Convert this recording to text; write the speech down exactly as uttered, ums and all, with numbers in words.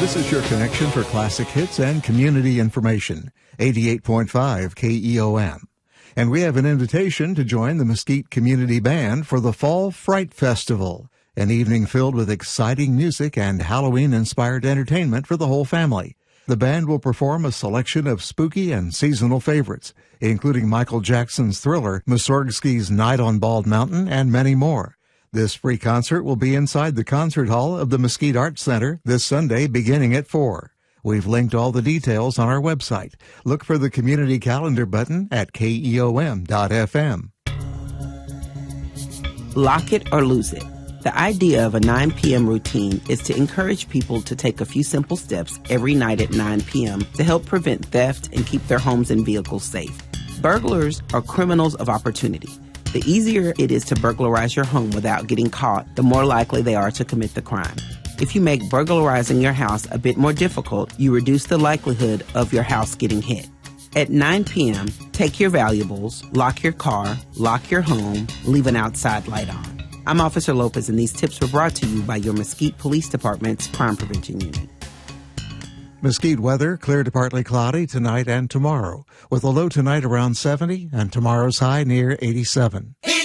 This is your connection for classic hits and community information. eighty-eight point five K E O M. And we have an invitation to join the Mesquite Community Band for the Fall Fright Festival, an evening filled with exciting music and Halloween-inspired entertainment for the whole family. The band will perform a selection of spooky and seasonal favorites, including Michael Jackson's Thriller, Mussorgsky's Night on Bald Mountain, and many more. This free concert will be inside the concert hall of the Mesquite Arts Center this Sunday beginning at four. We've linked all the details on our website. Look for the community calendar button at K E O M dot F M. Lock it or lose it. The idea of a nine p.m. routine is to encourage people to take a few simple steps every night at nine p.m. to help prevent theft and keep their homes and vehicles safe. Burglars are criminals of opportunity. The easier it is to burglarize your home without getting caught, the more likely they are to commit the crime. If you make burglarizing your house a bit more difficult, you reduce the likelihood of your house getting hit. At nine p.m., take your valuables, lock your car, lock your home, leave an outside light on. I'm Officer Lopez, and these tips were brought to you by your Mesquite Police Department's Crime Prevention Unit. Mesquite weather, clear to partly cloudy tonight and tomorrow, with a low tonight around seventy and tomorrow's high near eighty-seven.